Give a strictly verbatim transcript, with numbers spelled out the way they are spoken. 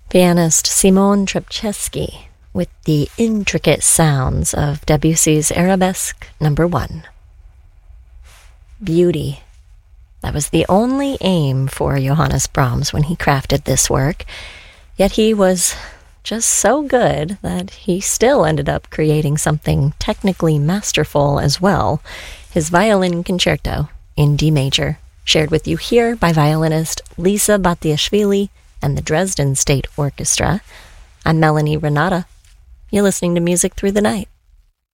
Pianist Simon Trepchesky with the intricate sounds of Debussy's Arabesque number one. Beauty. That was the only aim for Johannes Brahms when he crafted this work, yet he was just so good that he still ended up creating something technically masterful as well, his violin concerto in D major, shared with you here by violinist Lisa Batiashvili and the Dresden State Orchestra. I'm Melanie Renata. You're listening to Music Through the Night.